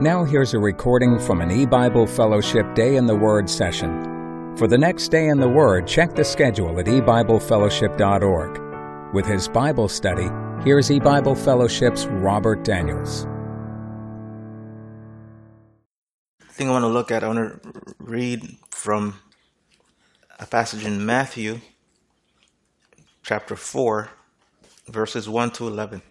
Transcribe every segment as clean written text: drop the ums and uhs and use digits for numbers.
Now here's a recording from an eBible Fellowship Day in the Word session. For the next Day in the Word, check the schedule at ebiblefellowship.org. With his Bible study, here's eBible Fellowship's Robert Daniels. The thing I want to look at, I want to read from a passage in Matthew chapter 4, verses 1 to 11.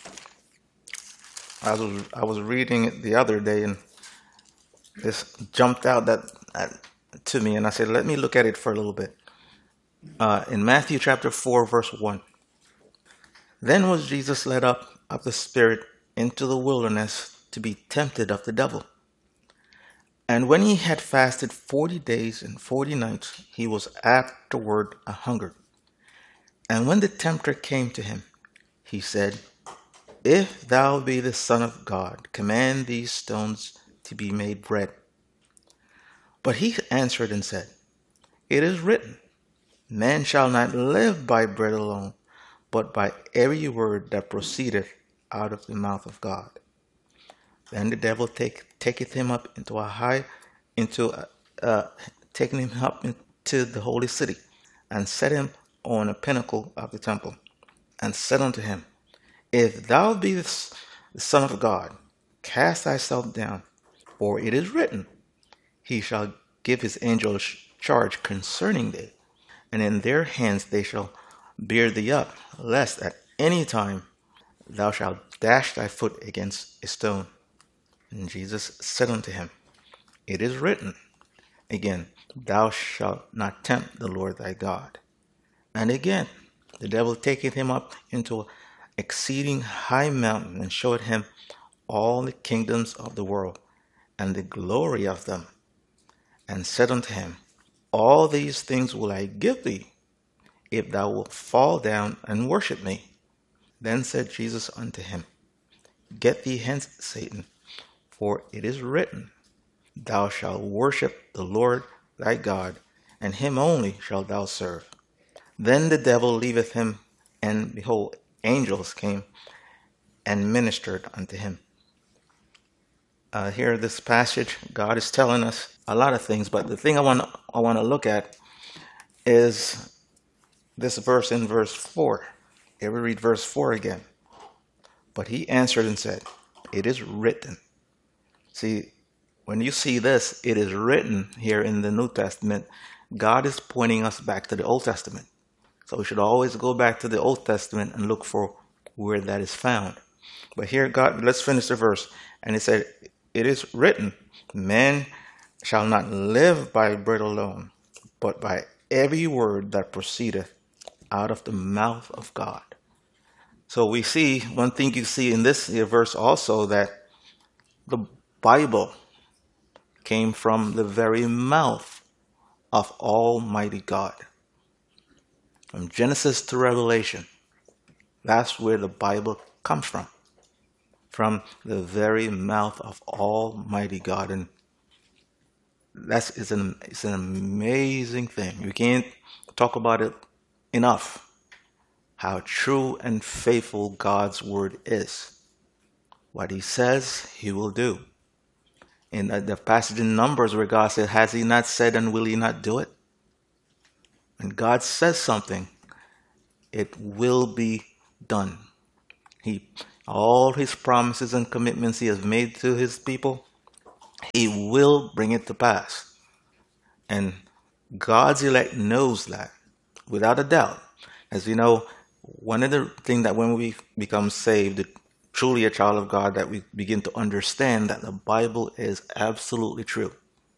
I was reading it the other day, and this jumped out to me, and I said, let me look at it for a little bit. In Matthew chapter 4, verse 1. Then was Jesus led up of the Spirit into the wilderness to be tempted of the devil. And when he had fasted 40 days and 40 nights, he was afterward a-hungered. And when the tempter came to him, he said, If thou be the Son of God, command these stones to be made bread. But he answered and said, It is written, Man shall not live by bread alone, but by every word that proceedeth out of the mouth of God. Then the devil taketh him up taking him up into the holy city, and set him on a pinnacle of the temple, and said unto him, If thou be the Son of God, cast thyself down, for it is written, He shall give his angels charge concerning thee, and in their hands they shall bear thee up, lest at any time thou shalt dash thy foot against a stone. And Jesus said unto him, It is written, again, Thou shalt not tempt the Lord thy God. And again, the devil taketh him up into an exceeding high mountain, and showed him all the kingdoms of the world, and the glory of them, and said unto him, All these things will I give thee, if thou wilt fall down and worship me. Then said Jesus unto him, Get thee hence, Satan, for it is written, Thou shalt worship the Lord thy God, and him only shalt thou serve. Then the devil leaveth him, and behold, angels came and ministered unto him. Here, this passage, God is telling us a lot of things, but the thing I want to look at is this verse in verse 4. Here we read verse 4 again. But he answered and said, It is written. See, when you see this, it is written here in the New Testament, God is pointing us back to the Old Testament. So we should always go back to the Old Testament and look for where that is found. But here, God, let's finish the verse. And it said, It is written, Man shall not live by bread alone, but by every word that proceedeth out of the mouth of God. So we see, one thing you see in this verse also, that the Bible came from the very mouth of Almighty God. From Genesis to Revelation, that's where the Bible comes from the very mouth of Almighty God. And it's an amazing thing. You can't talk about it enough, how true and faithful God's word is. What he says, he will do. In the passage in Numbers where God said, Has he not said, and will he not do it? When God says something, it will be done. All his promises and commitments he has made to his people, he will bring it to pass. And God's elect knows that, without a doubt. As you know, one of the things that when we become saved, truly a child of God, that we begin to understand that the Bible is absolutely true.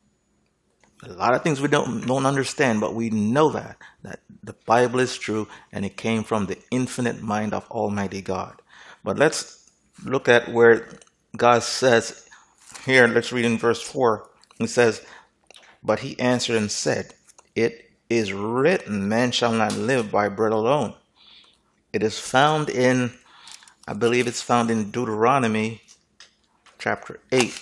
A lot of things we don't understand, but we know that the Bible is true, and it came from the infinite mind of Almighty God. But let's look at where God says here. Let's read in verse 4. It says, But he answered and said, It is written, Man shall not live by bread alone. It is found in, I believe it's found in Deuteronomy chapter 8.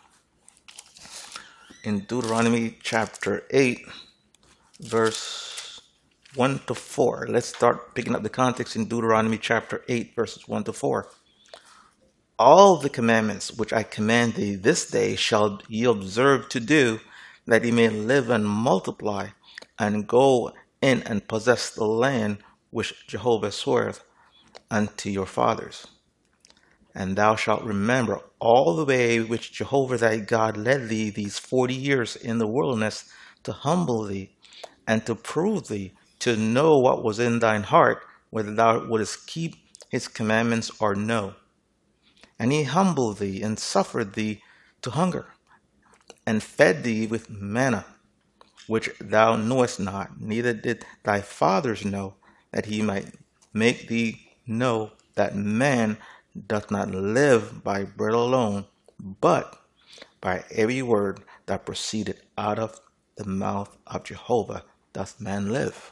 In Deuteronomy chapter 8, verse 1 to 4. Let's start picking up the context in Deuteronomy chapter 8, verses 1 to 4. all the commandments which I command thee this day shall ye observe to do, that ye may live and multiply, and go in and possess the land which Jehovah sweareth unto your fathers. And thou shalt remember all the way which Jehovah thy God led thee these 40 years in the wilderness, to humble thee, and to prove thee, to know what was in thine heart, whether thou wouldest keep his commandments or no. And he humbled thee, and suffered thee to hunger, and fed thee with manna, which thou knowest not, neither did thy fathers know, that he might make thee know that man doth not live by bread alone, but by every word that proceeded out of the mouth of Jehovah doth man live.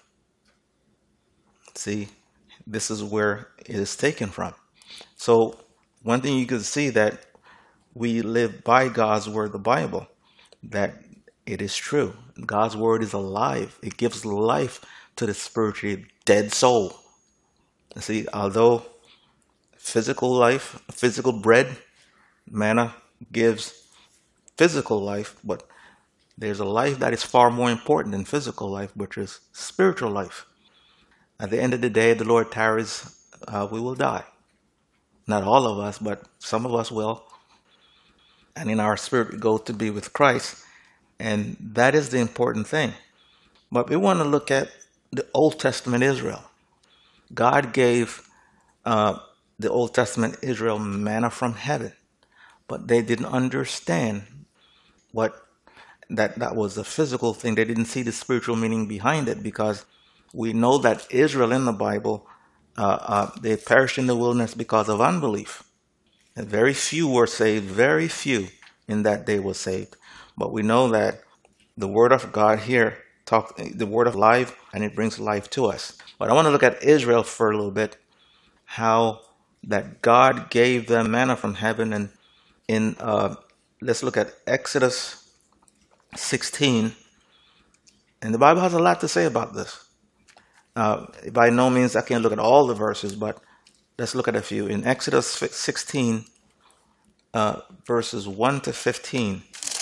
See, this is where it is taken from. So one thing you can see, that we live by God's word, the Bible, that it is true. God's word is alive. It gives life to the spiritually dead soul. See, although physical life, physical bread, manna gives physical life, but there's a life that is far more important than physical life, which is spiritual life. At the end of the day, the Lord tarries, we will die. Not all of us, but some of us will. And in our spirit, we go to be with Christ. And that is the important thing. But we want to look at the Old Testament Israel. God gave the Old Testament Israel manna from heaven, but they didn't understand what that was a physical thing. They didn't see the spiritual meaning behind it, because we know that Israel in the Bible, they perished in the wilderness because of unbelief. And very few were saved, very few in that day were saved. But we know that the word of God here, the word of life, and it brings life to us. But I want to look at Israel for a little bit, how that God gave them manna from heaven. And let's look at Exodus 16. And the Bible has a lot to say about this. By no means I can't look at all the verses, but let's look at a few. In Exodus 16, verses 1 to 15.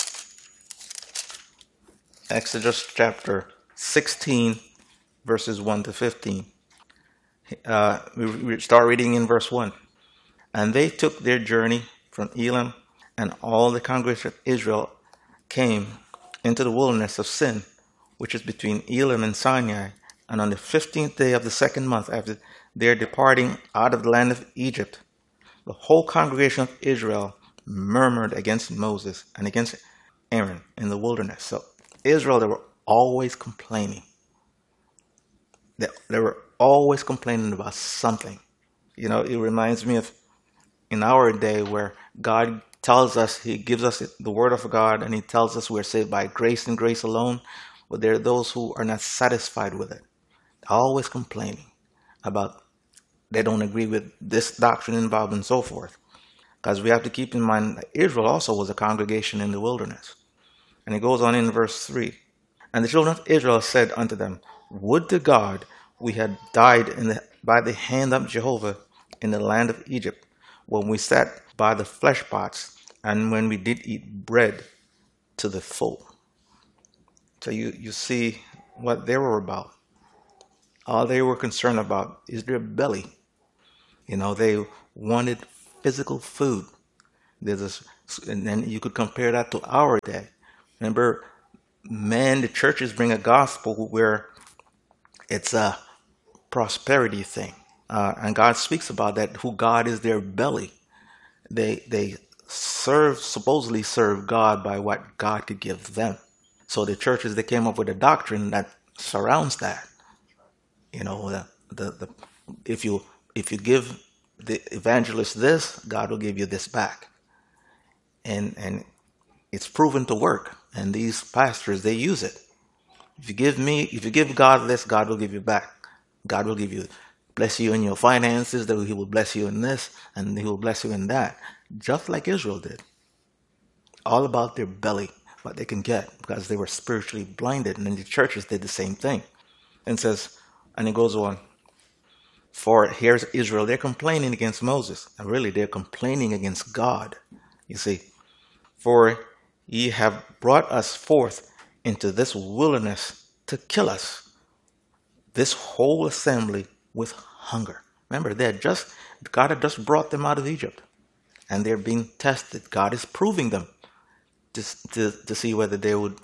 Exodus chapter 16, verses 1 to 15. We start reading in verse 1. And they took their journey from Elim, and all the congregation of Israel came into the wilderness of Sin, which is between Elim and Sinai. And on the 15th day of the second month after their departing out of the land of Egypt, the whole congregation of Israel murmured against Moses and against Aaron in the wilderness. So Israel, they were always complaining. They were always complaining about something. You know, it reminds me of in our day where God tells us, he gives us the word of God, and he tells us we're saved by grace and grace alone. But there are those who are not satisfied with it. Always complaining about they don't agree with this doctrine involved and so forth. Because we have to keep in mind that Israel also was a congregation in the wilderness. And it goes on in verse 3. And the children of Israel said unto them, Would to God we had died by the hand of Jehovah in the land of Egypt, when we sat by the flesh pots, and when we did eat bread to the full. So you see what they were about. All they were concerned about is their belly. You know, they wanted physical food. And then you could compare that to our day. Remember, the churches bring a gospel where it's a prosperity thing. And God speaks about that, who God is their belly. They supposedly serve God by what God could give them. So the churches, they came up with a doctrine that surrounds that. You know, if you give the evangelist this, God will give you this back. And it's proven to work. And these pastors, they use it. If you give God this, God will give you back. God will bless you in your finances, that he will bless you in this, and he will bless you in that. Just like Israel did. All about their belly, what they can get, because they were spiritually blinded. And then the churches did the same thing. And it goes on. For here's Israel, they're complaining against Moses, and really they're complaining against God. You see, for ye have brought us forth into this wilderness to kill us, this whole assembly, with hunger. Remember, God had just brought them out of Egypt, and they're being tested. God is proving them to see whether they would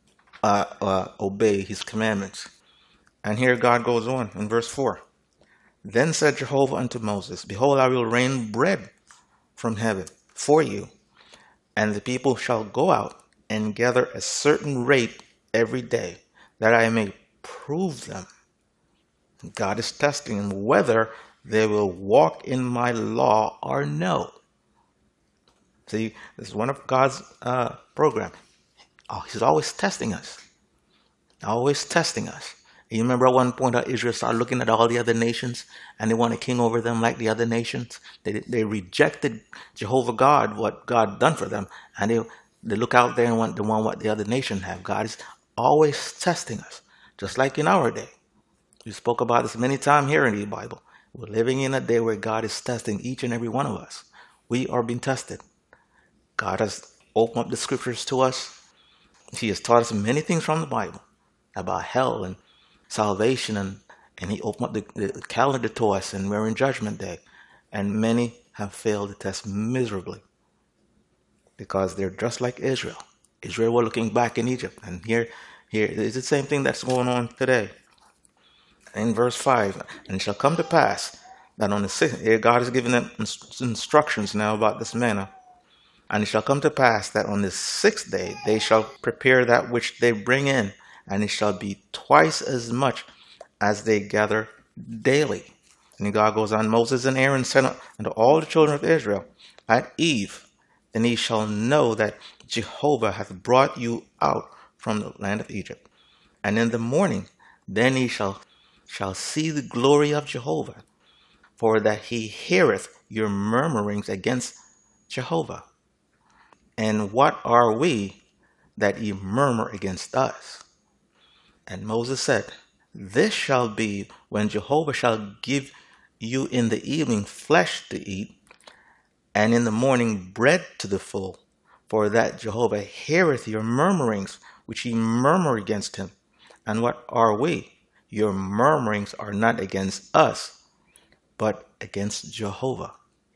obey his commandments. And here God goes on in verse 4. Then said Jehovah unto Moses, Behold, I will rain bread from heaven for you, and the people shall go out and gather a certain rate every day, that I may prove them. God is testing whether they will walk in my law or no. See, this is one of God's program. Oh, he's always testing us. Always testing us. You remember at one point how Israel started looking at all the other nations and they want a king over them like the other nations? They rejected Jehovah God, what God done for them, and they look out there and want what the other nation have. God is always testing us, just like in our day. We spoke about this many times here in the Bible. We're living in a day where God is testing each and every one of us. We are being tested. God has opened up the scriptures to us. He has taught us many things from the Bible about hell and salvation, and he opened up the calendar to us, and we're in judgment day. And many have failed the test miserably because they're just like Israel. Israel were looking back in Egypt, and here is the same thing that's going on today. In verse 5, and it shall come to pass that on the sixth, here God is giving them instructions now about this manna. And it shall come to pass that on the sixth day they shall prepare that which they bring in, and it shall be twice as much as they gather daily. And God goes on, Moses and Aaron said unto all the children of Israel, at eve, then ye shall know that Jehovah hath brought you out from the land of Egypt. And in the morning, then ye shall see the glory of Jehovah, for that he heareth your murmurings against Jehovah. And what are we that ye murmur against us? And Moses said, This shall be when Jehovah shall give you in the evening flesh to eat, and in the morning bread to the full, for that Jehovah heareth your murmurings, which ye murmur against him. And what are we? Your murmurings are not against us, but against Jehovah.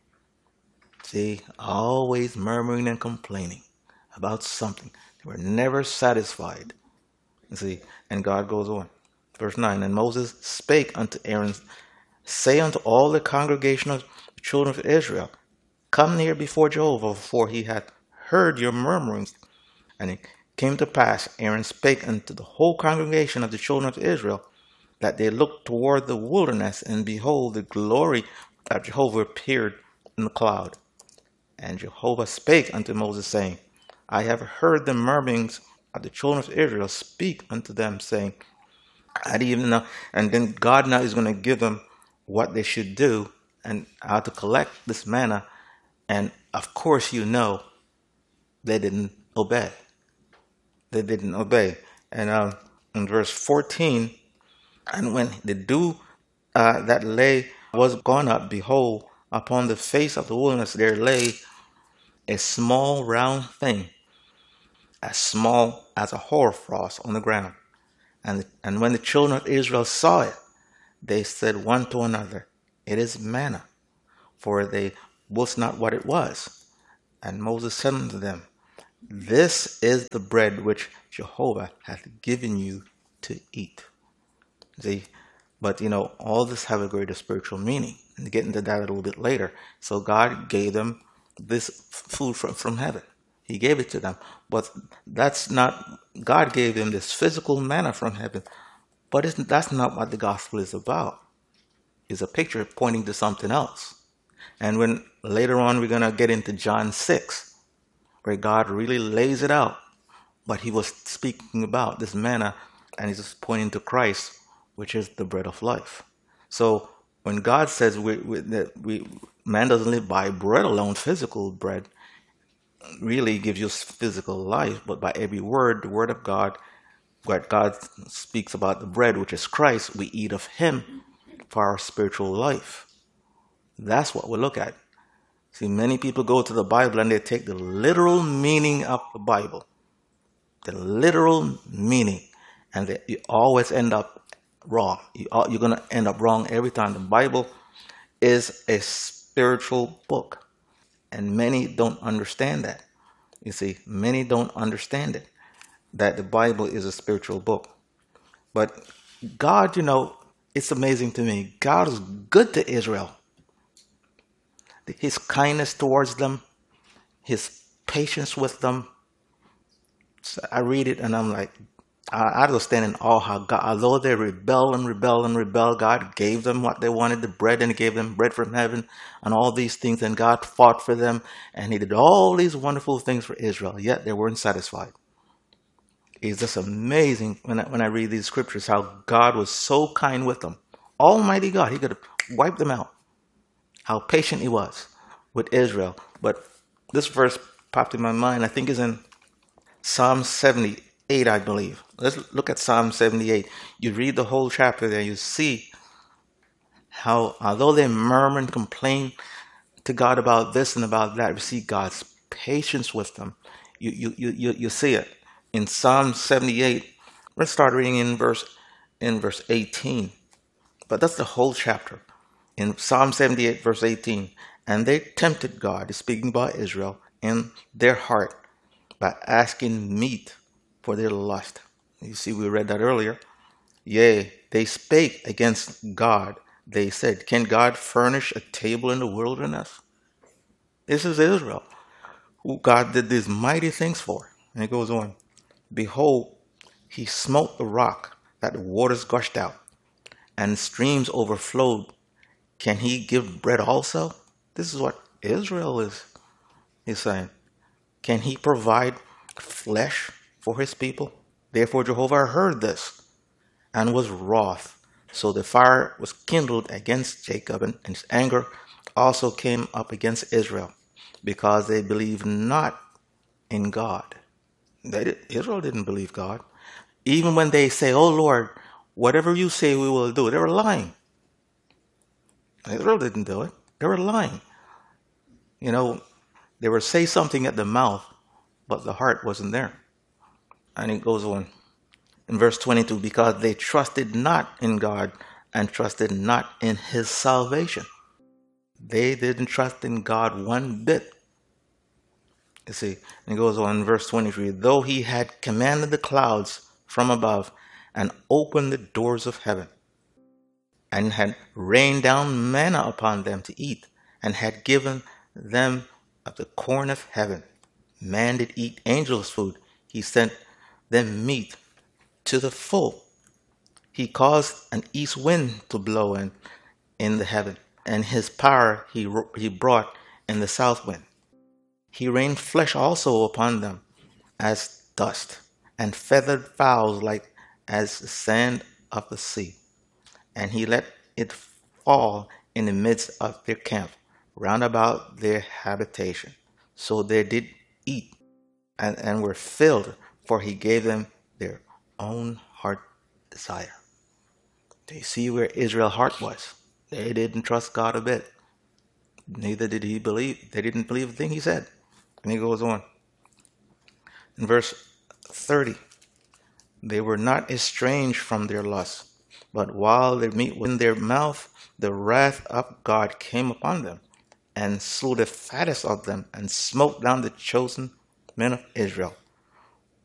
See, always murmuring and complaining about something. They were never satisfied. See, and God goes on. Verse 9, And Moses spake unto Aaron, Say unto all the congregation of the children of Israel, Come near before Jehovah, for he hath heard your murmurings. And it came to pass, Aaron spake unto the whole congregation of the children of Israel, that they looked toward the wilderness, and behold, the glory of Jehovah appeared in the cloud. And Jehovah spake unto Moses, saying, I have heard the murmurings of the children of Israel. Speak unto them, saying, at even, and then God now is going to give them what they should do and how to collect this manna. And of course, they didn't obey. They didn't obey. And in verse 14, and when the dew that lay was gone up, behold, upon the face of the wilderness there lay a small round thing, as small as a hoarfrost on the ground. And when the children of Israel saw it, they said one to another, It is manna, for they wist not what it was. And Moses said unto them, This is the bread which Jehovah hath given you to eat. See, but all this have a greater spiritual meaning. And get into that a little bit later. So God gave them this food from heaven. He gave it to them. But that's not, God gave them this physical manna from heaven. But that's not what the gospel is about. It's a picture pointing to something else. And when later on we're going to get into John 6, where God really lays it out. But he was speaking about this manna, and he's just pointing to Christ, which is the bread of life. So when God says man doesn't live by bread alone, physical bread really gives you physical life, but by every word, the word of God, what God speaks about the bread, which is Christ, we eat of him, for our spiritual life. That's what we look at. See, many people go to the Bible and they take the literal meaning of the Bible, the literal meaning, and you always end up wrong. You're going to end up wrong every time. The Bible is a spiritual book, and many don't understand that. You see, many don't understand it, that the Bible is a spiritual book. But God, it's amazing to me. God is good to Israel. His kindness towards them, his patience with them. So I read it and I'm like, I was standing in awe how God, although they rebel and rebel and rebel, God gave them what they wanted, the bread, and he gave them bread from heaven and all these things, and God fought for them and he did all these wonderful things for Israel, yet they weren't satisfied. It's just amazing when I read these scriptures how God was so kind with them. Almighty God, he could have wiped them out. How patient he was with Israel. But this verse popped in my mind. I think is in Psalm 78, I believe. Let's look at Psalm 78. You read the whole chapter there, you see how, although they murmur and complain to God about this and about that, we see God's patience with them. You see it in Psalm 78. Let's start reading in verse 18. But that's the whole chapter. In Psalm 78, verse 18, and they tempted God, speaking about Israel, in their heart by asking meat for their lust. You see, we read that earlier. Yea, they spake against God. They said, can God furnish a table in the wilderness? This is Israel, who God did these mighty things for. And it goes on. Behold, he smote the rock that the waters gushed out, and streams overflowed. Can he give bread also? This is what Israel is saying. Can he provide flesh for his people? Therefore Jehovah heard this and was wroth. So the fire was kindled against Jacob, and his anger also came up against Israel, because they believed not in God. Israel didn't believe God. Even when they say, oh Lord, whatever you say we will do, they were lying. Israel didn't do it. They were lying. They would say something at the mouth, but the heart wasn't there. And it goes on in verse 22, because they trusted not in God and trusted not in his salvation. They didn't trust in God one bit. You see, and it goes on in verse 23, though he had commanded the clouds from above and opened the doors of heaven, and had rained down manna upon them to eat, and had given them of the corn of heaven. Man did eat angels' food. He sent them meat to the full. He caused an east wind to blow in the heaven, and his power he brought in the south wind. He rained flesh also upon them as dust, and feathered fowls like as the sand of the sea. And he let it fall in the midst of their camp, round about their habitation. So they did eat and were filled, for he gave them their own heart desire. Do you see where Israel's heart was? They didn't trust God a bit. Neither did he believe. They didn't believe a thing he said. And he goes on. In verse 30, they were not estranged from their lusts, but while their meat was in their mouth, the wrath of God came upon them, and slew the fattest of them, and smote down the chosen men of Israel.